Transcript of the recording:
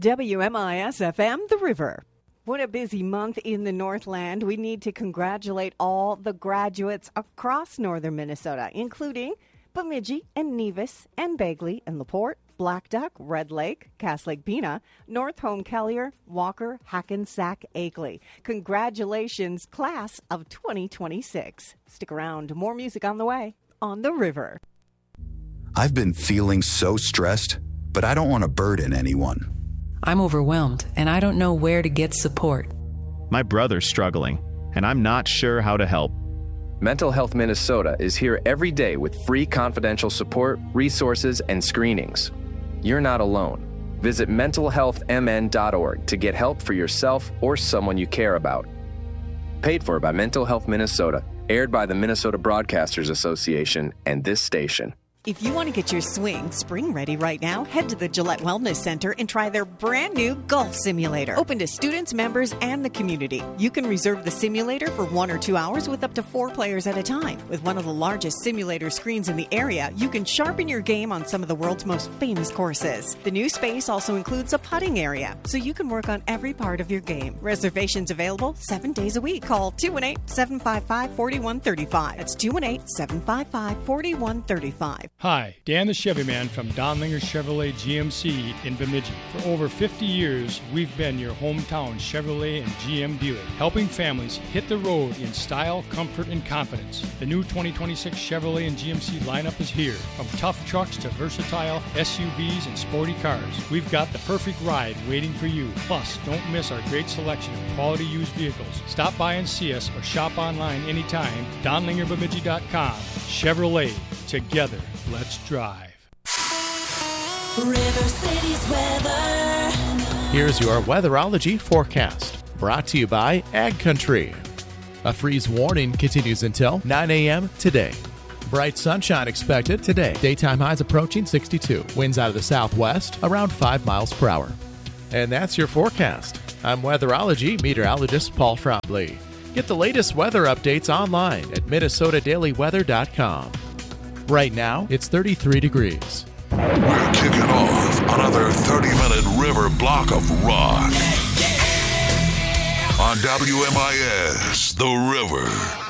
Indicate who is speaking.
Speaker 1: WMIS-FM, The River. What a busy month in the Northland. We need to congratulate all the graduates across northern Minnesota, including Bemidji and Nevis and Bagley and LaPorte, Black Duck, Red Lake, Cass Lake Pena, North Home Collier, Walker, Hackensack, Akeley. Congratulations, class of 2026. Stick around. More music on the way on The River.
Speaker 2: I've been feeling so stressed, but I don't want to burden anyone.
Speaker 3: I'm overwhelmed, and I don't know where to get support.
Speaker 4: My brother's struggling, and I'm not sure how to help.
Speaker 5: Mental Health Minnesota is here every day with free confidential support, resources, and screenings. You're not alone. Visit mentalhealthmn.org to get help for yourself or someone you care about. Paid for by Mental Health Minnesota, aired by the Minnesota Broadcasters Association and this station.
Speaker 1: If you want to get your swing spring ready right now, head to the Gillette Wellness Center and try their brand new golf simulator. Open to students, members, and the community. You can reserve the simulator for 1 or 2 hours with up to 4 players at a time. With one of the largest simulator screens in the area, you can sharpen your game on some of the world's most famous courses. The new space also includes a putting area, so you can work on every part of your game. Reservations available 7 days a week. Call 218-755-4135. That's 218-755-4135.
Speaker 6: Hi, Dan the Chevy Man from Donlinger Chevrolet GMC in Bemidji. For over 50 years, we've been your hometown Chevrolet and GM dealer, helping families hit the road in style, comfort, and confidence. The new 2026 Chevrolet and GMC lineup is here. From tough trucks to versatile SUVs and sporty cars, we've got the perfect ride waiting for you. Plus, don't miss our great selection of quality used vehicles. Stop by and see us or shop online anytime. DonlingerBemidji.com. Chevrolet. Together, let's drive.
Speaker 7: River City's weather.
Speaker 8: Here's your weatherology forecast, brought to you by Ag Country. A freeze warning continues until 9 a.m. today. Bright sunshine expected today. Daytime highs approaching 62. Winds out of the southwest around 5 miles per hour. And that's your forecast. I'm weatherology meteorologist Paul Frobley. Get the latest weather updates online at MinnesotaDailyWeather.com. Right now, it's 33 degrees.
Speaker 9: We're kicking off another 30-minute river block of rock. On WMIS, The River.